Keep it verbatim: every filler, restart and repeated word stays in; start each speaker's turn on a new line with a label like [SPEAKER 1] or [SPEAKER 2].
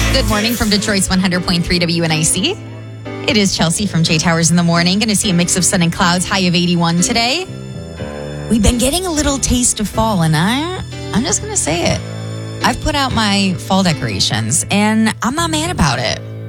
[SPEAKER 1] Good morning from Detroit's one hundred point three W N I C. It is Chelsea from J Towers in the morning. Going to see a mix of sun and clouds, high of eighty-one today. We've been getting a little taste of fall, and I, I'm just going to say it. I've put out my fall decorations, and I'm not mad about it.